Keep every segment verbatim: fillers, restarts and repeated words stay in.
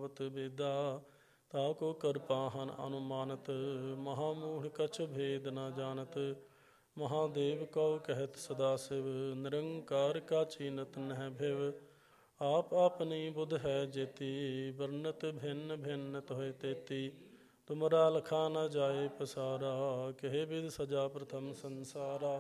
ਗਾਵਤ ਬੇਦਾ। ਤਾਕੋ ਕਿਰਪਾਹਨ ਅਨੁਮਾਨਤ ਮਹਾਮੂੜ ਕਛ ਭੇਦ ਨ ਜਾਣਤ। ਮਹਾਦੇਵ ਕਉ ਕਹਿਤ ਸਦਾ ਸਿਵ ਨਿਰੰਕਾਰ ਕਾ ਚੀਨਤ ਨਹਿ ਭਿਵ। ਆਪ ਆਪਣੀ ਬੁੱਧ ਹੈ ਜੇਤੀ ਵਰਨਤ ਭਿੰਨ ਭਿੰਨ ਤੋਹਿ ਤੇਤੀ। ਤੁਮਰਾ ਲਖਾ ਨ ਜਾਏ ਪਸਾਰਾ ਕਹਿ ਬਿਦ ਸਜਾ ਪ੍ਰਥਮ ਸੰਸਾਰਾ।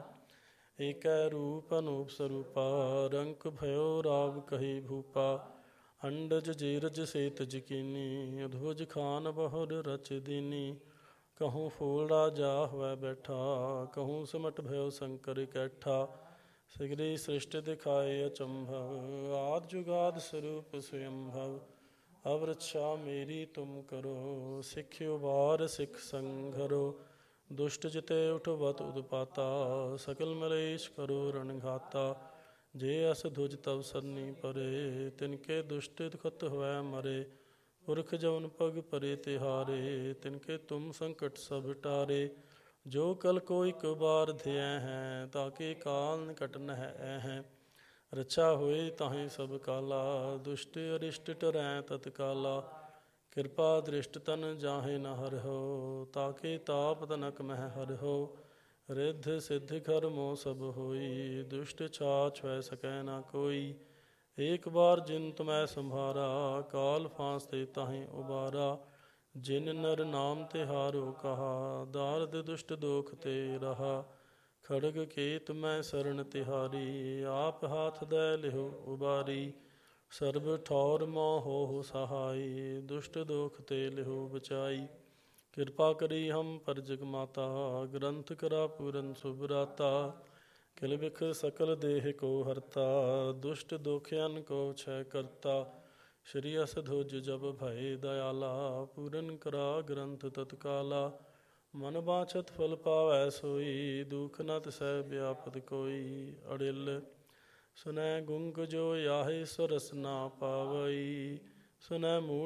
ਏਕੈ ਰੂਪ ਅਨੂਪ ਸਰੂਪਾ ਰੰਕ ਭਇਓ ਰਾਵ ਕਹੀ ਭੂਪਾ। ਅੰਡਜ ਜੀਰਜ ਸੇਤ ਜਕੀਨੀ ਅਧਭੁਜ ਖਾਨ ਬਹੁਰ ਰਚ ਦੀਨੀ। ਕਹੂੰ ਫੂਲ ਰਾਜਾ ਹੋਇ ਬੈਠਾ ਕਹੂੰ ਸਿਮਟ ਭਇਓ ਸ਼ੰਕਰ ਇਕੱਠਾ। ਸਿਗਰੀ ਸ੍ਰਿਸ਼ਟ ਦਿਖਾਏ ਅਚੰਭਵ ਆਦਿ ਜੁਗਾਦਿ ਸਰੂਪ ਸਵਯੰਭਵ। ਅਵ ਰਛਾ ਮੇਰੀ ਤੁਮ ਕਰੋ ਸਿੱਖਿਓ ਵਾਰ ਸਿੱਖ ਸੰਘਰੋ। ਦੁਸ਼ਟ ਜਿਤੇ ਉਠਵਤ ਉਦਪਾਤਾ ਸਕਲ ਮਲੇਸ਼ ਕਰੋ ਰਣਘਾਤਾ। ਜੇ ਅਸ ਧੁਜ ਤਵ ਸਰਨੀ ਪਰੇ ਤਿਨਕੇ ਦੁਸ਼ਟ ਦੁਖਤ ਹੋਇ ਮਰੇ। ਪੁਰਖ ਜਉਨ ਪਗ ਪਰੇ ਤਿਹਾਰੇ ਤਿਨਕੇ ਤੁਮ ਸੰਕਟ ਸਭ ਟਾਰੇ। ਜੋ ਕਲ ਕੋ ਇਕ ਬਾਰ ਧਿਐ ਹੈ ਤਾਕੇ ਕਾਲ ਨਿਕਟ ਨਹਿ ਐਹੈ। ਰਛਾ ਹੋਏ ਤਾਹੇ ਸਭ ਕਾਲਾ ਦੁਸ਼ਟ ਅਰਿਸ਼ਟ ਟਰੈ ਤਤਕਾਲਾ। ਕਿਰਪਾ ਦ੍ਰਿਸ਼ਟ ਤਨ ਜਾਹੇ ਨ ਹਰਿਓ ਤਾਕੇ ਤਾਪ ਤਨਕ ਮਹਿ ਹਰਿਓ। ਰਿੱਧ ਸਿੱਧ ਕਰਮੋ ਸਭ ਹੋਈ ਦੁਸ਼ਟ ਛਾਛ ਹੋਇ ਸਕੈ ਨ ਕੋਈ। ਏਕ ਬਾਰ ਜਿਨ ਤੁਮੈ ਸੰਭਾਰਾ ਕਾਲ ਫਾਂਸ ਤੇ ਤਾਹੇ ਉਬਾਰਾ। ਜਿਨ ਨਰ ਨਾਮ ਤਿਹਾਰੋ ਕਹਾ ਦਾਰਦ ਦੁਸ਼ਟ ਦੋਖ ਤੇ ਰਹਾ। ਖੜਗ ਕੇਤ ਮੈਂ ਸਰਣ ਤਿਹਾਰੀ ਆਪ ਹਾਥ ਦੈ ਲਿਹੁ ਉਬਾਰੀ। ਸਰਬ ਠੌਰ ਮੋ ਹੋਹੁ ਸਹਾਈ ਦੁਸ਼ਟ ਦੋਖ ਤੇ ਲਿਹੁ ਬਚਾਈ। ਕਿਰਪਾ ਕਰੀ ਹਮ ਪਰ ਜਗ ਮਾਤਾ ਗ੍ਰੰਥ ਕਰਾ ਪੂਰਨ ਸੁਭਰਾਤਾ। ਕਿਲ ਬਿਖ ਸਕਲ ਦੇਹ ਕੋ ਹਰਤਾ ਦੁਸ਼ਟ ਦੋਖਿਅਨ ਕੋ ਛੈ ਕਰਤਾ। ਸ਼੍ਰੀ ਅਸ ਧੁਜ ਜਬ ਭਏ ਦਇਆਲਾ ਪੂਰਨ ਕਰਾ ਗ੍ਰੰਥ ਤਤਕਾਲਾ। ਮਨ ਬਾਛਤ ਫਲ ਪਾਵੈ ਸੋਈ ਦੁਖ ਨ ਤਿਸੈ ਬਿਆਪਤ ਕੋਈ। ਅੜਿਲ ਸੁਨੈ ਗੁੰਗ ਜੋ ਯਾਹੇ ਸੋ ਰਸ ਨਾ ਪਾਵਈ ਸੁਨੈ ਮੂੜ